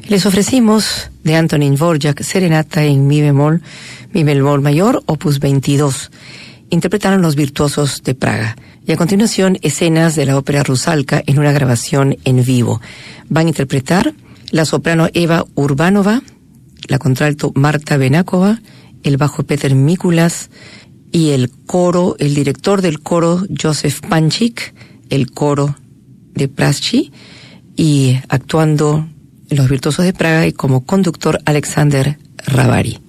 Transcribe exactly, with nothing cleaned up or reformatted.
Les ofrecimos de Antonín Dvorak Serenata en mi bemol, mi bemol mayor, opus veintidós. Interpretaron los virtuosos de Praga. Y a continuación, escenas de la ópera Rusalka en una grabación en vivo. Van a interpretar la soprano Eva Urbanova, la contralto Marta Benakova, el bajo Peter Mikulas y el coro, el director del coro Josef Panchik, el coro de Praschi, y actuando los virtuosos de Praga y como conductor Alexander Ravari.